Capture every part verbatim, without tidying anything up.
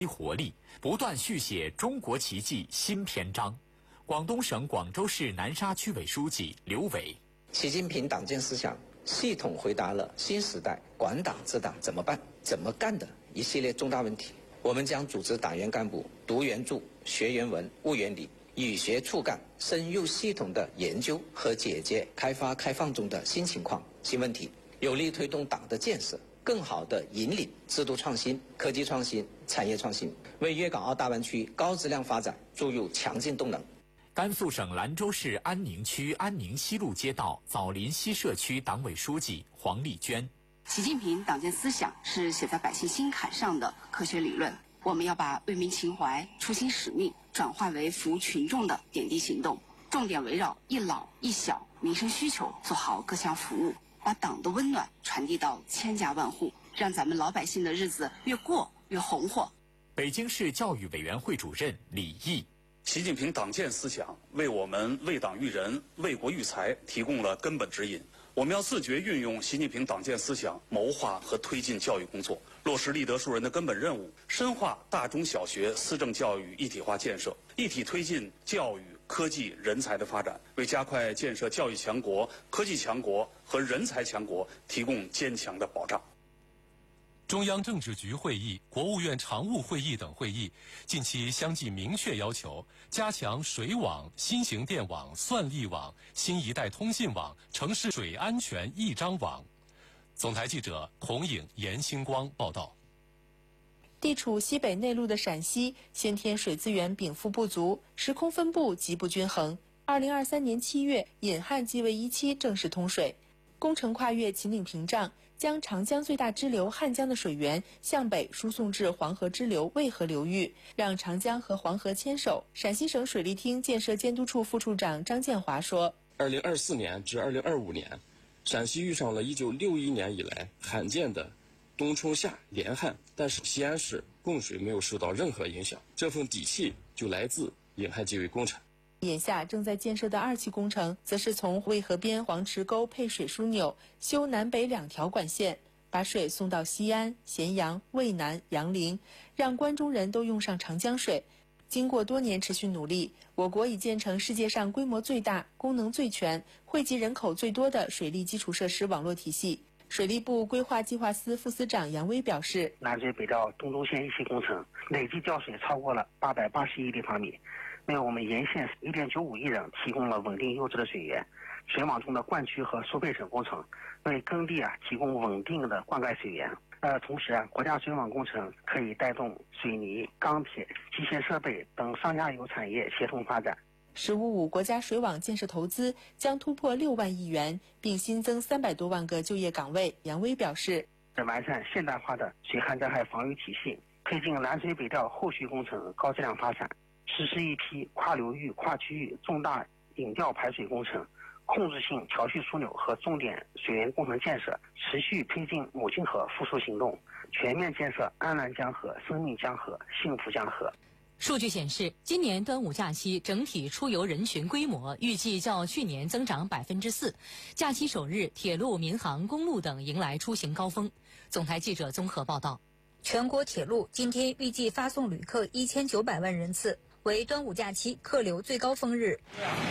活力，不断续写中国奇迹新篇章。广东省广州市南沙区委书记刘伟， 习近平党建思想系统回答了新时代管党治党怎么办、怎么干的一系列重大问题。我们将组织党员干部读原著、学原文、悟原理，与学促干，深入系统的研究和解决开发开放中的新情况、新问题，有力推动党的建设，更好地引领制度创新、科技创新、产业创新，为粤港澳大湾区高质量发展注入强劲动能。 甘肃省兰州市安宁区安宁西路街道枣林西社区党委书记黄丽娟， 习近平党建思想是写在百姓心坎上的科学理论，我们要把为民情怀、初心使命转化为服务群众的点滴行动，重点围绕一老一小民生需求做好各项服务，把党的温暖传递到千家万户，让咱们老百姓的日子越过越红火。 北京市教育委员会主任李毅， 习近平党建思想为我们为党育人、为国育才提供了根本指引。我们要自觉运用习近平党建思想，谋划和推进教育工作，落实立德树人的根本任务，深化大中小学思政教育一体化建设，一体推进教育、科技、人才的发展，为加快建设教育强国、科技强国和人才强国提供坚强的保障。 中央政治局会议、国务院常务会议等会议近期相继明确要求加强水网、新型电网、算力网、新一代通信网、城市水安全一张网。总台记者孔颖、严星光报道。 地处西北内陆的陕西，先天水资源禀赋不足，时空分布极不均衡。二零二三年七月，引汉济渭一期正式通水，工程跨越秦岭屏障，将长江最大支流汉江的水源向北输送至黄河支流渭河流域，让长江和黄河牵手。陕西省水利厅建设监督处副处长张建华说： 二零二四年至二零二五年，陕西遇上了一九六一年以来罕见的冬冲夏连旱，但是西安市供水没有受到任何影响，这份底气就来自引汉济渭工程。 眼下正在建设的二期工程，则是从渭河边黄池沟配水枢纽，修南北两条管线，把水送到西安、咸阳、渭南、杨凌，让关中人都用上长江水。经过多年持续努力，我国已建成世界上规模最大、功能最全、惠及人口最多的水利基础设施网络体系。水利部规划计划司副司长杨威表示， 南水北调东中线一期工程累计调水超过了八百八十亿立方米，为我们沿线 一点九五亿人提供了稳定优质的水源。水网中的灌区和输配省工程为耕地啊提供稳定的灌溉水源。呃，同时啊，国家水网工程可以带动水泥、钢铁、机械设备等上下游产业协同发展。 十五五国家水网建设投资将突破六万亿元，并新增三百多万个就业岗位。杨威表示， 完善现代化的水旱灾害防御体系，推进南水北调后续工程高质量发展，实施一批跨流域、跨区域重大引调排水工程、控制性调蓄枢纽和重点水源工程建设，持续推进母亲河复苏行动，全面建设安澜江河、生命江河、幸福江河。 数据显示，今年端午假期整体出游人群规模预计较去年增长百分之四。假期首日，铁路、民航、公路等迎来出行高峰。总台记者综合报道。 全国铁路今天预计发送旅客一千九百万人次，为端午假期客流最高峰日。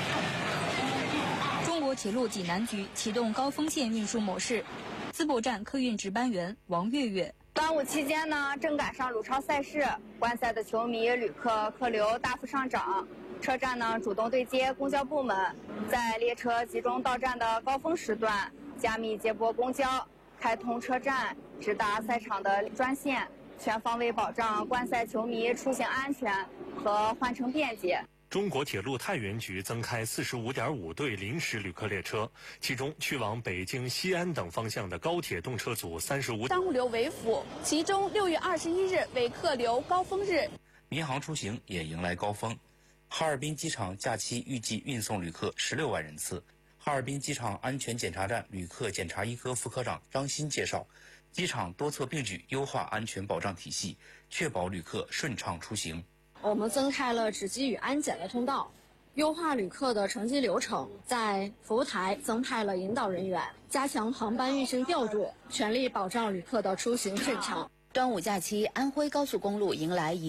中国铁路济南局启动高峰线运输模式，淄博站客运值班员王月月。 端午期间呢，正赶上鲁超赛事，观赛的球迷、旅客客流大幅上涨。车站呢主动对接公交部门，在列车集中到站的高峰时段，加密接驳公交，开通车站直达赛场的专线，全方位保障观赛球迷出行安全和换乘便捷。 中国铁路太原局增开 四十五点五 对临时旅客列车，其中去往北京、西安等方向的高铁动车组三十五。 商务流为辅，其中六月二十一日为客流高峰日。 民航出行也迎来高峰，哈尔滨机场假期预计运送旅客十六万人次。哈尔滨机场安全检查站旅客检查一科副科长张鑫介绍，机场多策并举优化安全保障体系，确保旅客顺畅出行。 我们增开了值机与安检的通道，优化旅客的乘机流程，在服务台增派了引导人员，加强航班运行调度，全力保障旅客的出行顺畅。 端午假期，安徽高速公路迎来一